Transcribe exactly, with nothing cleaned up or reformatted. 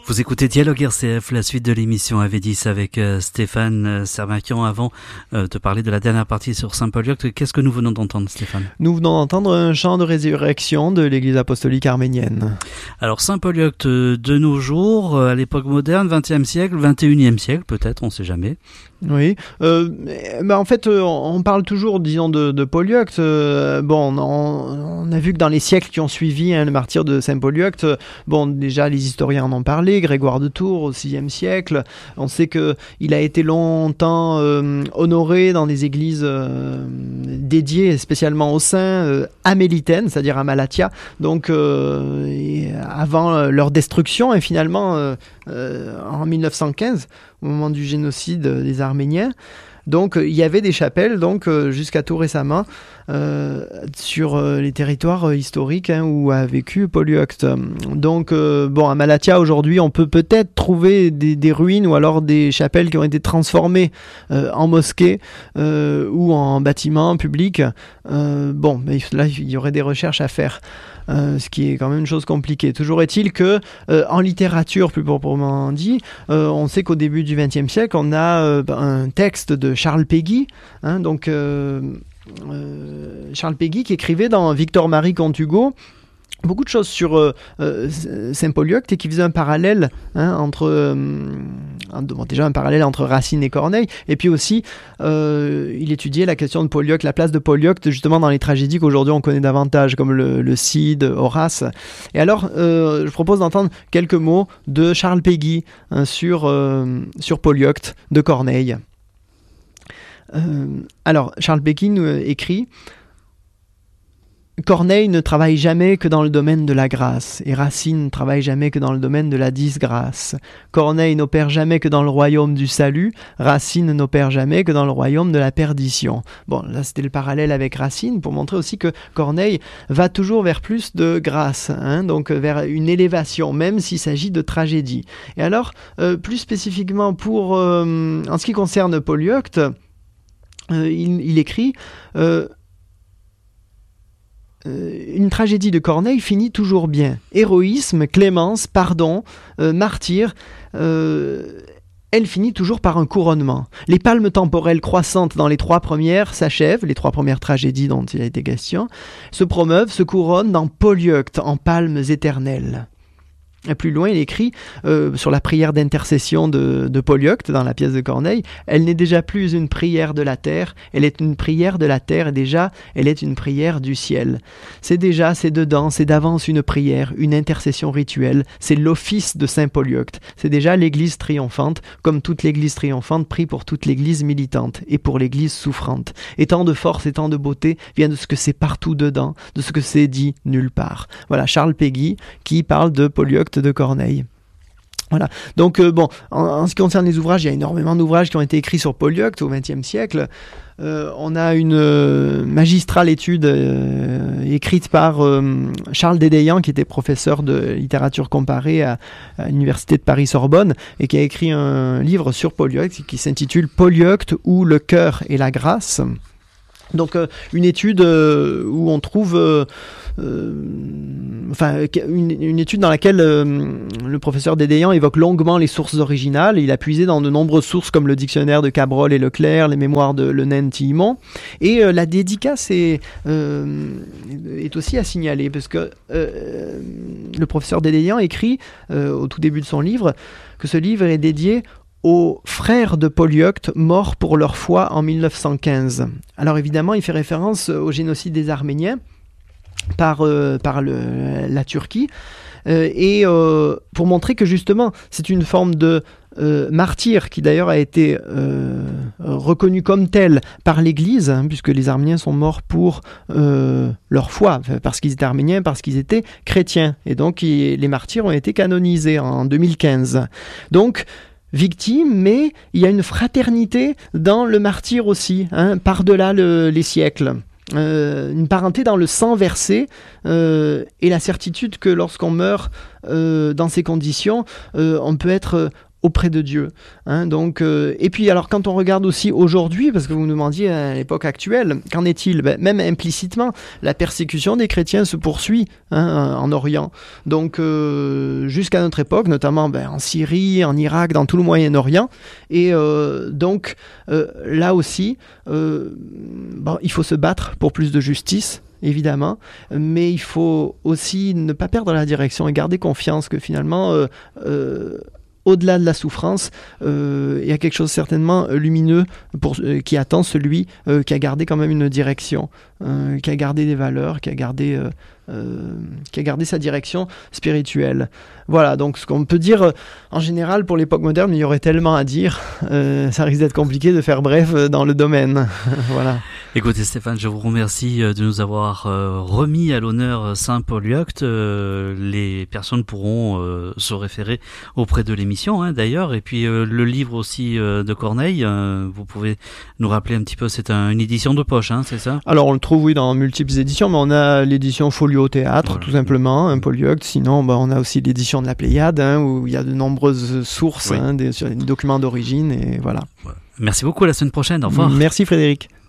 Vous écoutez Dialogue R C F, la suite de l'émission A V dix avec euh, Stéphane Servakian. Avant euh, de parler de la dernière partie sur Saint-Polioct, qu'est-ce que nous venons d'entendre, Stéphane? Nous venons d'entendre un chant de résurrection de l'Église apostolique arménienne. Alors Saint-Polioct euh, de nos jours, euh, à l'époque moderne, vingtième siècle, vingt et unième siècle peut-être, on ne sait jamais. Oui, euh, bah en fait, euh, on parle toujours, disons, de, de Polioct. Euh, bon, on, on a vu que dans les siècles qui ont suivi hein, le martyre de Saint-Polioct, euh, bon, déjà les historiens en ont parlé. Grégoire de Tours au sixième siècle. On sait que il a été longtemps euh, honoré dans des églises euh, dédiées spécialement aux saints euh, amélitaines, c'est-à-dire à Malatia. Donc, euh, et avant leur destruction, et finalement euh, euh, en mille neuf cent quinze. Au moment du génocide des Arméniens. Donc il y avait des chapelles donc jusqu'à tout récemment euh, sur euh, les territoires euh, historiques hein, où a vécu Polioct. Donc euh, bon à Malatia aujourd'hui on peut peut-être trouver des, des ruines ou alors des chapelles qui ont été transformées euh, en mosquées euh, ou en bâtiments publics. Euh, bon mais là il y aurait des recherches à faire. Euh, ce qui est quand même une chose compliquée. Toujours est-il que euh, en littérature, plus proprement dit, euh, on sait qu'au début du vingtième siècle, on a euh, un texte de Charles Péguy, hein, donc euh, euh, Charles Péguy qui écrivait dans Victor-Marie comte Hugo beaucoup de choses sur euh, euh, Saint-Polioct et qui faisait un parallèle hein, entre euh, bon, déjà un parallèle entre Racine et Corneille et puis aussi euh, il étudiait la question de Polioct, la place de Polioct justement dans les tragédies qu'aujourd'hui on connaît davantage comme le, le Cid, Horace. Et alors euh, je propose d'entendre quelques mots de Charles Péguy hein, sur, euh, sur Polioct de Corneille. Euh, alors Charles Péguy nous écrit: Corneille ne travaille jamais que dans le domaine de la grâce, et Racine ne travaille jamais que dans le domaine de la disgrâce. Corneille n'opère jamais que dans le royaume du salut, Racine n'opère jamais que dans le royaume de la perdition. Bon, là c'était le parallèle avec Racine, pour montrer aussi que Corneille va toujours vers plus de grâce, hein, donc vers une élévation, même s'il s'agit de tragédie. Et alors, euh, plus spécifiquement pour, euh, en ce qui concerne Polioct, euh, il, il écrit... Euh, Une tragédie de Corneille finit toujours bien. Héroïsme, clémence, pardon, euh, martyr, euh, elle finit toujours par un couronnement. Les palmes temporelles croissantes dans les trois premières s'achèvent, les trois premières tragédies dont il a été question, se promeuvent, se couronnent dans Polioct, en palmes éternelles. Et plus loin, il écrit euh, sur la prière d'intercession de, de Polioct dans la pièce de Corneille. Elle n'est déjà plus une prière de la terre, elle est une prière de la terre et déjà, elle est une prière du ciel. C'est déjà, c'est dedans, c'est d'avance une prière, une intercession rituelle. C'est l'office de Saint Polioct. C'est déjà l'église triomphante, comme toute l'église triomphante prie pour toute l'église militante et pour l'église souffrante. Et tant de force et tant de beauté vient de ce que c'est partout dedans, de ce que c'est dit nulle part. Voilà, Charles Péguy qui parle de Polioct de Corneille. Voilà. Donc euh, bon, en, en ce qui concerne les ouvrages, il y a énormément d'ouvrages qui ont été écrits sur Polioct au vingtième siècle. Euh, on a une euh, magistrale étude euh, écrite par euh, Charles Dédéian, qui était professeur de littérature comparée à, à l'université de Paris-Sorbonne et qui a écrit un livre sur Polioct qui s'intitule Polioct ou le cœur et la grâce. Donc euh, une étude euh, où on trouve euh, euh, enfin une, une étude dans laquelle euh, le professeur Dédéian évoque longuement les sources originales. Il a puisé dans de nombreuses sources comme le dictionnaire de Cabrol et Leclerc, les mémoires de Le Nain Tillemont, et euh, la dédicace est, euh, est aussi à signaler parce que euh, le professeur Dédéian écrit euh, au tout début de son livre que ce livre est dédié aux frères de Polioct morts pour leur foi en mille neuf cent quinze. Alors évidemment, il fait référence au génocide des Arméniens par, euh, par le, la Turquie, euh, et euh, pour montrer que justement, c'est une forme de euh, martyr qui d'ailleurs a été euh, reconnu comme tel par l'Église, hein, puisque les Arméniens sont morts pour euh, leur foi, parce qu'ils étaient arméniens, parce qu'ils étaient chrétiens. Et donc, il, les martyrs ont été canonisés en deux mille quinze. Donc, victime, mais il y a une fraternité dans le martyr aussi, hein, par-delà le, les siècles. Euh, une parenté dans le sang versé euh, et la certitude que lorsqu'on meurt euh, dans ces conditions, euh, on peut être auprès de Dieu. Hein, donc, euh, et puis alors quand on regarde aussi aujourd'hui, parce que vous me demandiez à l'époque actuelle, qu'en est-il? Ben, même implicitement, la persécution des chrétiens se poursuit hein, en Orient. Donc euh, jusqu'à notre époque, notamment ben, en Syrie, en Irak, dans tout le Moyen-Orient. Et euh, donc euh, là aussi, euh, bon, il faut se battre pour plus de justice, évidemment, mais il faut aussi ne pas perdre la direction et garder confiance que finalement, euh, euh, au-delà de la souffrance, euh, il y a quelque chose certainement lumineux pour, euh, qui attend celui euh, qui a gardé quand même une direction, euh, qui a gardé des valeurs, qui a gardé, euh, euh, qui a gardé sa direction spirituelle. Voilà, donc ce qu'on peut dire, euh, en général, pour l'époque moderne, il y aurait tellement à dire, euh, ça risque d'être compliqué de faire bref euh, dans le domaine. Voilà. Écoutez Stéphane, je vous remercie de nous avoir euh, remis à l'honneur Saint Polyeucte. Euh, les personnes pourront euh, se référer auprès de l'émission hein, d'ailleurs. Et puis euh, le livre aussi euh, de Corneille, euh, vous pouvez nous rappeler un petit peu, c'est un, une édition de poche, hein, c'est ça? Alors on le trouve oui dans multiples éditions, mais on a l'édition Folio au théâtre voilà. tout simplement, un Polyeucte. Sinon bah, on a aussi l'édition de la Pléiade hein, où il y a de nombreuses sources, oui. hein, des, des documents d'origine et voilà. Merci beaucoup, à la semaine prochaine, au revoir. Merci Frédéric.